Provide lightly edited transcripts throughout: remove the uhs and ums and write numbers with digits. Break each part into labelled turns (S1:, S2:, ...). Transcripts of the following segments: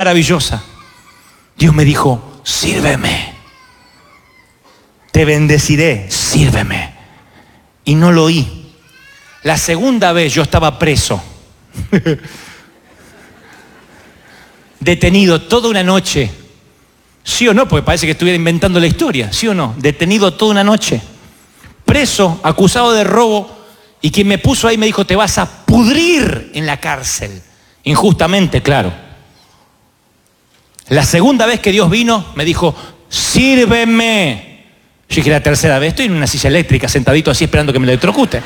S1: maravillosa. Dios me dijo, sírveme. Te bendeciré, sírveme. Y no lo oí. La segunda vez yo estaba preso. Detenido toda una noche. ¿Sí o no? Porque parece que estuviera inventando la historia. ¿Sí o no? Detenido toda una noche. Preso, acusado de robo. Y quien me puso ahí me dijo, te vas a pudrir en la cárcel. Injustamente, claro. La segunda vez que Dios vino, me dijo, sírveme. Yo dije, la tercera vez, estoy en una silla eléctrica, sentadito así esperando que me electrocute.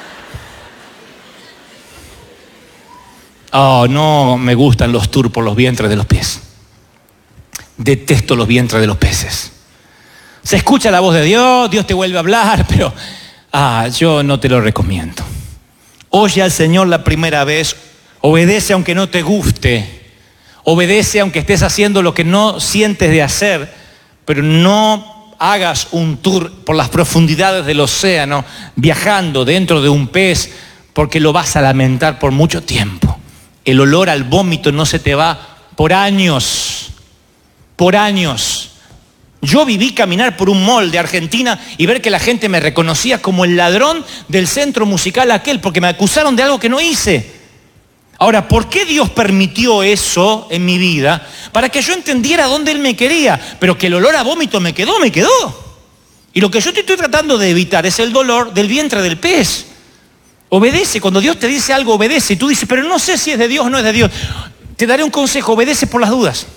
S1: Oh, no me gustan los tours por los vientres de los pies. Detesto los vientres de los peces. Se escucha la voz de Dios, Dios te vuelve a hablar, pero yo no te lo recomiendo. Oye al Señor la primera vez, obedece aunque no te guste, obedece aunque estés haciendo lo que no sientes de hacer, pero no hagas un tour por las profundidades del océano, viajando dentro de un pez, porque lo vas a lamentar por mucho tiempo. El olor al vómito no se te va por años. Por años. Yo viví caminar por un mall de Argentina y ver que la gente me reconocía como el ladrón del centro musical aquel, porque me acusaron de algo que no hice. Ahora, ¿por qué Dios permitió eso en mi vida? Para que yo entendiera dónde Él me quería, pero que el olor a vómito me quedó. Y lo que yo te estoy tratando de evitar es el dolor del vientre del pez. Obedece, cuando Dios te dice algo, obedece. Y tú dices, pero no sé si es de Dios o no es de Dios. Te daré un consejo, obedece por las dudas.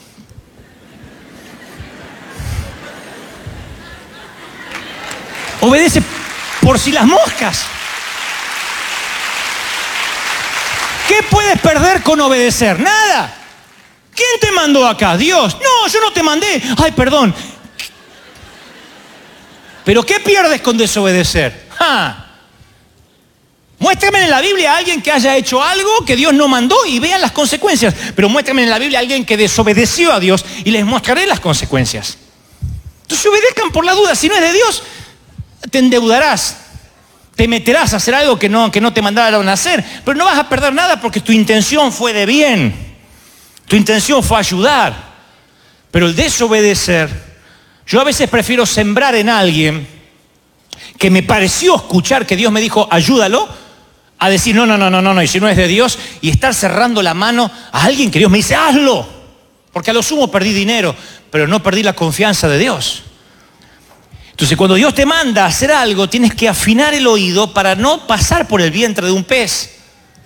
S1: Obedece por si las moscas. ¿Qué puedes perder con obedecer? Nada. ¿Quién te mandó acá? Dios. No, yo no te mandé. Ay, perdón. ¿Pero qué pierdes con desobedecer? Muéstrame en la Biblia a alguien que haya hecho algo que Dios no mandó y vean las consecuencias. Pero muéstrame en la Biblia a alguien que desobedeció a Dios y les mostraré las consecuencias. Entonces obedezcan por la duda. Si no es de Dios, te endeudarás. Te meterás a hacer algo que no te mandaron a hacer. Pero no vas a perder nada porque tu intención fue de bien. Tu intención fue ayudar. Pero el desobedecer, yo a veces prefiero sembrar en alguien que me pareció escuchar que Dios me dijo, ayúdalo, a decir, no, y si no es de Dios, y estar cerrando la mano a alguien que Dios me dice, hazlo. Porque a lo sumo perdí dinero, pero no perdí la confianza de Dios. Entonces, cuando Dios te manda a hacer algo, tienes que afinar el oído para no pasar por el vientre de un pez.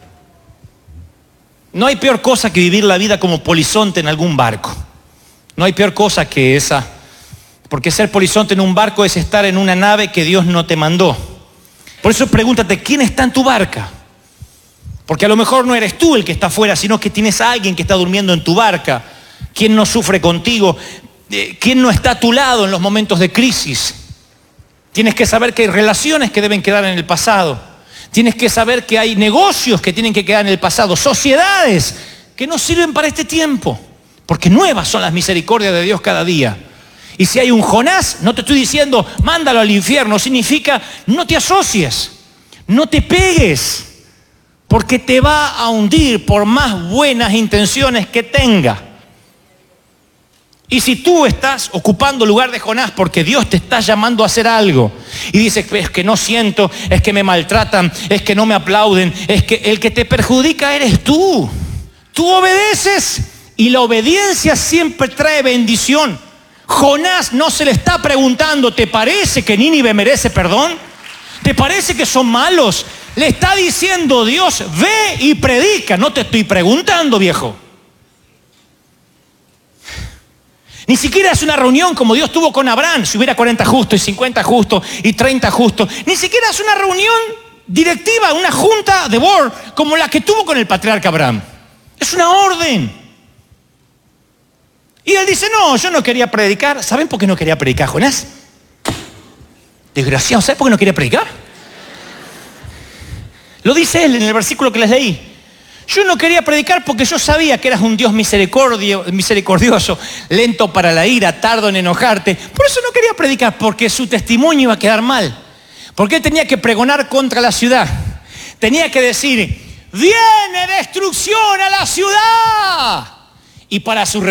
S1: No hay peor cosa que vivir la vida como polizonte en algún barco. No hay peor cosa que esa. Porque ser polizonte en un barco es estar en una nave que Dios no te mandó. Por eso pregúntate, ¿quién está en tu barca? Porque a lo mejor no eres tú el que está afuera, sino que tienes a alguien que está durmiendo en tu barca. ¿Quién no sufre contigo? ¿Quién no está a tu lado en los momentos de crisis? Tienes que saber que hay relaciones que deben quedar en el pasado. Tienes que saber que hay negocios que tienen que quedar en el pasado. Sociedades que no sirven para este tiempo. Porque nuevas son las misericordias de Dios cada día. Y si hay un Jonás, no te estoy diciendo, mándalo al infierno. Significa, no te asocies. No te pegues. Porque te va a hundir por más buenas intenciones que tenga. Y si tú estás ocupando el lugar de Jonás porque Dios te está llamando a hacer algo y dices, es que no siento, es que me maltratan, es que no me aplauden, es que el que te perjudica eres tú. Tú obedeces y la obediencia siempre trae bendición. Jonás no se le está preguntando, ¿te parece que Nínive merece perdón? ¿Te parece que son malos? Le está diciendo Dios, ve y predica. No te estoy preguntando, viejo. Ni siquiera es una reunión como Dios tuvo con Abraham, si hubiera 40 justos y 50 justos y 30 justos. Ni siquiera es una reunión directiva, una junta de board como la que tuvo con el patriarca Abraham. Es una orden. Y él dice, no, yo no quería predicar. ¿Saben por qué no quería predicar, Jonás? Desgraciado, ¿saben por qué no quería predicar? Lo dice él en el versículo que les leí. Yo no quería predicar porque yo sabía que eras un Dios misericordioso, lento para la ira, tardo en enojarte. Por eso no quería predicar, porque su testimonio iba a quedar mal. Porque él tenía que pregonar contra la ciudad. Tenía que decir, viene destrucción a la ciudad. Y para su